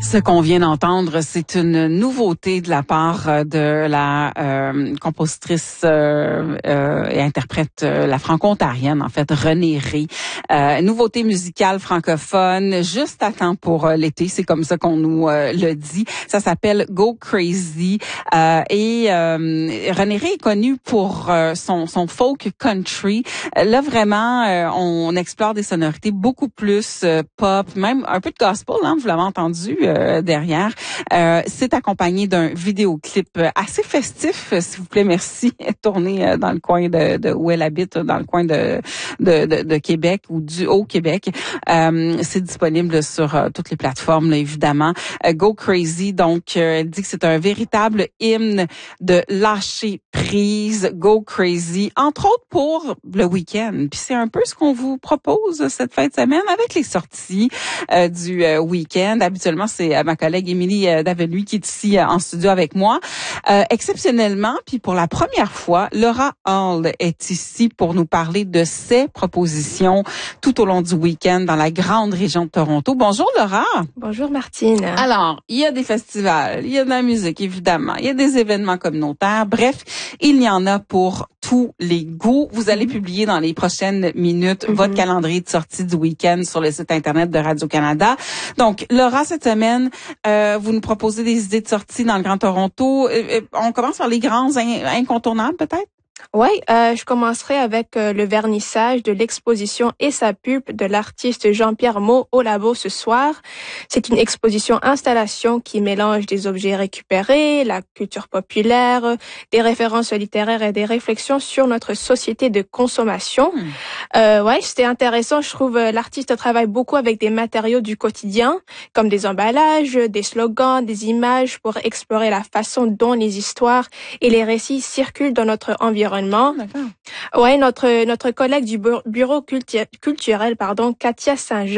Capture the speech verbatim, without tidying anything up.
Ce qu'on vient d'entendre, c'est une nouveauté de la part de la euh, compositrice euh, euh, et interprète euh, la franco-ontarienne, en fait, Renée Ré. Euh, nouveauté musicale francophone, juste à temps pour euh, l'été, c'est comme ça qu'on nous euh, le dit. Ça s'appelle Go Crazy. Euh, et euh, Renée Ré est connue pour euh, son, son folk country. Là, vraiment, euh, on explore des sonorités beaucoup plus euh, pop, même un peu de gospel, hein, vous l'avez entendu euh, derrière. Euh, c'est accompagné d'un vidéoclip assez festif, s'il vous plaît, merci, tourné euh, dans le coin de, de où elle habite, dans le coin de de, de, de Québec ou du Haut-Québec. Euh, c'est disponible sur euh, toutes les plateformes, là, évidemment. Euh, Go Crazy, donc, euh, elle dit que c'est un véritable hymne de lâcher prise. Go Crazy, entre autres pour le week-end. Puis c'est un peu ce qu'on vous propose cette fin de semaine avec les sorties euh, du euh, week-end. Habituellement, c'est euh, ma collègue Émilie euh, Davenuy qui est ici euh, en studio avec moi. Euh, exceptionnellement, puis pour la première fois, Laura Hall est ici pour nous parler de ses propositions tout au long du week-end dans la grande région de Toronto. Bonjour Laura. Bonjour Martine. Alors, il y a des festivals, il y a de la musique évidemment, il y a des événements communautaires. Bref, il y en a pour tous les goûts. Vous allez mm-hmm. publier dans les prochaines minutes mm-hmm. votre calendrier de sortie du week-end sur le site internet de Radio-Canada. Donc, Laura, cette semaine, euh, vous nous proposez des idées de sortie dans le Grand Toronto. Euh, on commence par les grands in- incontournables, peut-être? Oui, euh, je commencerai avec euh, le vernissage de l'exposition Et sa pulpe de l'artiste Jean-Pierre Maux au Labo ce soir. C'est une exposition installation qui mélange des objets récupérés, la culture populaire, des références littéraires et des réflexions sur notre société de consommation. Mmh. Euh, ouais, c'était intéressant. Je trouve euh, l'artiste travaille beaucoup avec des matériaux du quotidien, comme des emballages, des slogans, des images pour explorer la façon dont les histoires et les récits circulent dans notre environnement. D'accord. Ouais, notre notre collègue du bureau culturel, pardon, Katia Saint-Jean